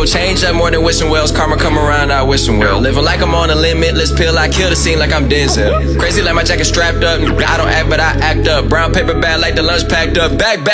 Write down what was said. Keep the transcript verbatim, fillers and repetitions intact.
gold change up more than wishing wells. Karma come around, I wishing well. Living like I'm on a limitless pill, I kill the scene like I'm Denzel. Crazy like my jacket strapped up, I don't act but I act up. Brown paper bag like the lunch packed up. Back, back.